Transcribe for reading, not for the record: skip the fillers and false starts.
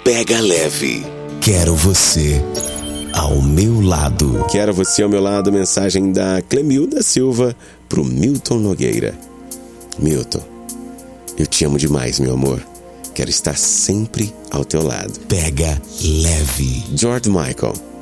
Pega leve. Quero você ao meu lado. Quero você ao meu lado. Mensagem da Clemilda Silva pro Milton Nogueira. Milton, eu te amo demais, meu amor. Quero estar sempre ao teu lado. Pega leve. George Michael.